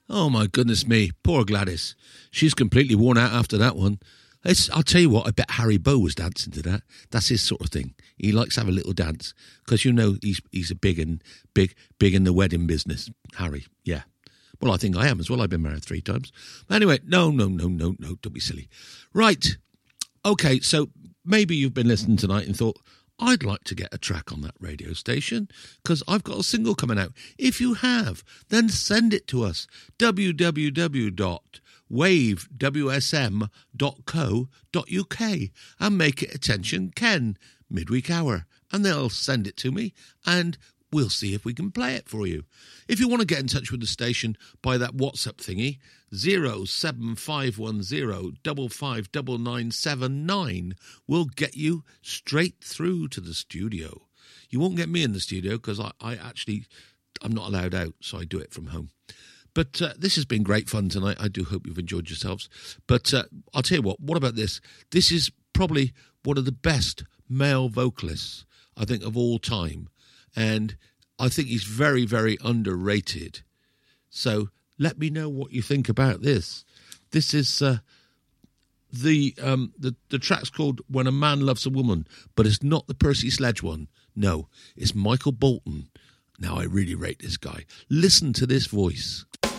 Oh, my goodness me. Poor Gladys. She's completely worn out after that one. I'll tell you what, I bet Harry Bow was dancing to that. That's his sort of thing. He likes to have a little dance because, you know, he's a big in the wedding business, Harry. Yeah. Well, I think I am as well. I've been married 3 times. But anyway, no, don't be silly. Right. Okay, so maybe you've been listening tonight and thought, I'd like to get a track on that radio station because I've got a single coming out. If you have, then send it to us. www.wavewsm.co.uk and make it Attention Ken, midweek hour. And they'll send it to me and we'll see if we can play it for you. If you want to get in touch with the station by that WhatsApp thingy, 07510 559979 will get you straight through to the studio. You won't get me in the studio because I'm not allowed out, so I do it from home. But this has been great fun tonight. I do hope you've enjoyed yourselves. But I'll tell you what about this? This is probably one of the best male vocalists, I think, of all time. And I think he's very, very underrated. So let me know what you think about this. This is the track's called When a Man Loves a Woman, but it's not the Percy Sledge one. No, it's Michael Bolton. Now, I really rate this guy. Listen to this voice.